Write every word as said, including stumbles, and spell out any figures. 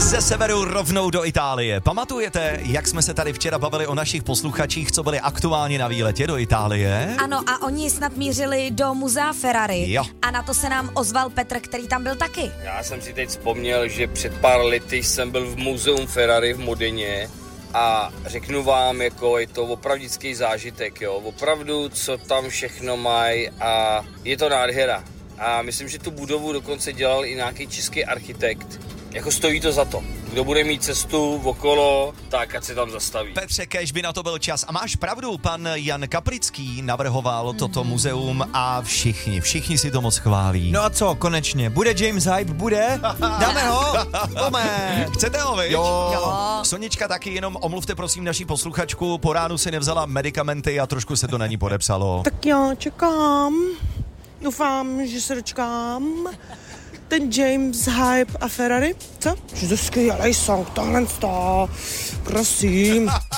Ze severu rovnou do Itálie. Pamatujete, jak jsme se tady včera bavili o našich posluchačích, co byli aktuálně na výletě do Itálie? Ano, a oni snad mířili do muzea Ferrari. Jo. A na to se nám ozval Petr, který tam byl taky. Já jsem si teď vzpomněl, že před pár lety jsem byl v muzeum Ferrari v Modeně a řeknu vám, jako je to opravdický zážitek, jo. Opravdu, co tam všechno mají a je to nádhera. A myslím, že tu budovu dokonce dělal i nějaký český architekt. Jako stojí to za to. Kdo bude mít cestu okolo, tak ať se tam zastaví. Petře, kéž by na to byl čas. A máš pravdu, pan Jan Kaplický navrhoval toto muzeum a všichni, všichni si to moc chválí. No a co, konečně, bude James Hype, bude? Dáme ho? Pome. Chcete ho, viď? Jo. Jo. Sonička taky, jenom omluvte prosím naší posluchačku, po ránu si nevzala medicamenty a trošku se to na ní podepsalo. Tak já čekám. Doufám, že se dočkám. Ten James Hype a Ferrari, co? Že to skvělej song, tohle to. Prosím.